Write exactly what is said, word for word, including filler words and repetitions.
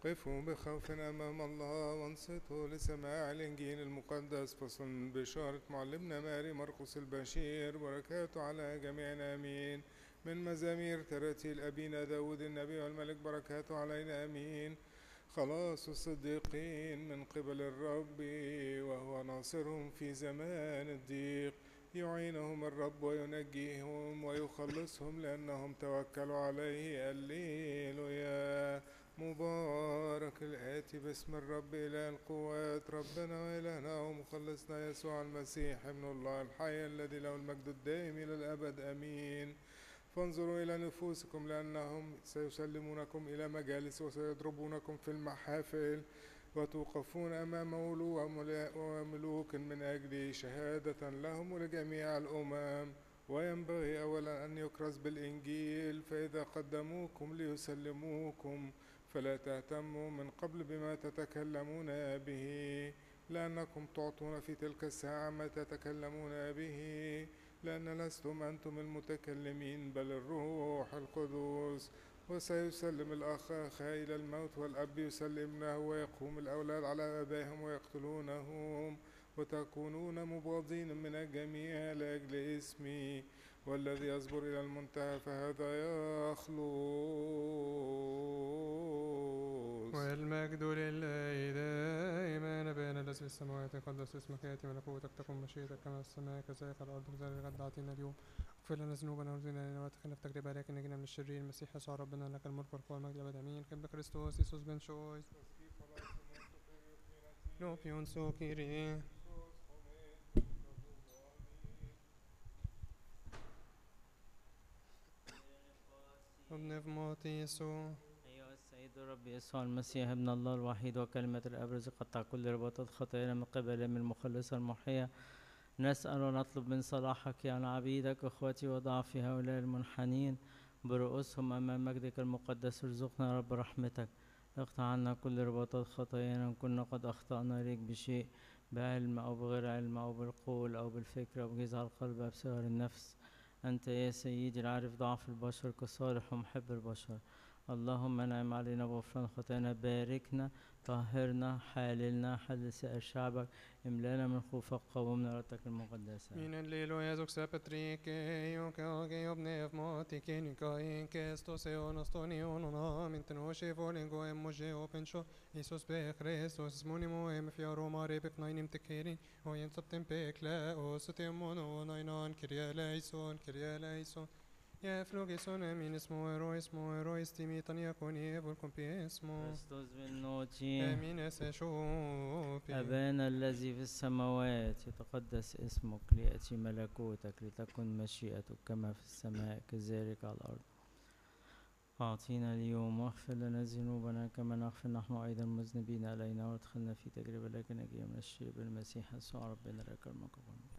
قفوا بخوف أمام الله وانصتوا لسماع الإنجيل المقدس. فصل من بشارة معلمنا ماري مرقس البشير، بركاته على جميعنا آمين. من مزامير تراتيل أبينا داود النبي والملك، بركاته علينا آمين. خلاص الصديقين من قبل الرب، وهو ناصرهم في زمان الضيق. يعينهم الرب وينجيهم ويخلصهم لأنهم توكلوا عليه. الليلويا. مبارك الآتي باسم الرب إله القوات، ربنا وإلهنا ومخلصنا يسوع المسيح ابن الله الحي الذي له المجد الدائم إلى الأبد آمين. فانظروا إلى نفوسكم لأنهم سيسلمونكم إلى مجالس وسيضربونكم في المحافل وتوقفون أمام ولو وملوك من أجل شهادة لهم ولجميع الأمم. وينبغي أولا أن يكرز بالإنجيل، فإذا قدموكم ليسلموكم فلا تهتموا من قبل بما تتكلمون به، لأنكم تعطون في تلك الساعة ما تتكلمون به، لأن لستم أنتم المتكلمين بل الروح القدس. وسيسلم الأخ أخاه إلى الموت، والأب يسلم ابنه، ويقوم الأولاد على آبائهم ويقتلونهم، وتكونون مبغضين من الجميع لأجل اسمي، والذي يصبر إلى المنتهى فهذا يخلص. والمجد لله دائما بين الذي في السماوات، قدس اسمك، يأتي ملكوتك، تكن مشيئتك كما في السماء كذلك على الأرض. كذلك الغد أعطينا اليوم، اغفر لنا ذنوبنا وارزقنا لنا وادخلنا في تجربة لكن نجنا من الشرير. المسيح يسوع ربنا لك الملك والقوة والمجد أبدا آمين. كم كريستوس يسوس بن شويس لوبيون سوكيري ابن فموتي يسوع. أيها السيد الرب يسوع المسيح ابن الله الوحيد وكلمة الأبرز، قطع كل رباطات خطايانا من قبل من المخلصة المحية. نسأل ونطلب من صلاحك عن عبيدك أخوتي وضعف هؤلاء المنحنين برؤوسهم أمام مجدك المقدس. ارزقنا يا رب رحمتك، اقطع عنا كل رباطات خطايانا إن كنا قد أخطأنا إليك بشيء، بعلم أو بغير علم أو بالقول أو بالفكر أو بجزع القلب أو بسهر النفس. أنت يا سيدي العارف ضعف البشر كصالح ومحب البشر. اللهم انعم علينا بغفران خطايانا، باركنا، طهرنا، حللنا، حلل سائر شعبك، املانا من خوفك، قومنا إرادتك المقدسة. من الليل يزوك سابتريك يوك اوكي ابن فموتي كينيكاين كستوسيون استونيون من تنوشي فولينغو اموجي اوبنشو يسوس بخريستوس اسموني موهم في روما ريبك ناينم تكيرين وين سبتم بيكلا اوستيمونو ناينان كريا ليسون كريا ليسون يا فلوغيسون من اسمو ايرو اسمو ايرو استيمي تانيا كوني فولكم بي اسمو كريستوس بالنوتي. امين اسشوبي. أبانا الذي في السماوات، يتقدس اسمك، ليأتي ملكوتك، لتكن مشيئتك كما في السماء كذلك على الأرض. أعطينا اليوم، واغفر لنا ذنوبنا كما نغفر نحن أيضا المذنبين علينا، وادخلنا في تجربة لكن نجي من الشر بالمسيح يسوع ربنا لك الملك.